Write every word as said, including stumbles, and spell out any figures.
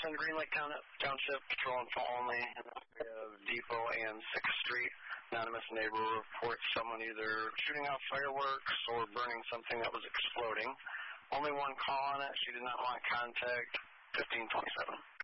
in Green Lake Township, patrolling for only in the area of Depot and sixth Street. Anonymous neighbor reports someone either shooting out fireworks or burning something that was exploding. Only one call on it. She did not want contact. fifteen twenty-seven.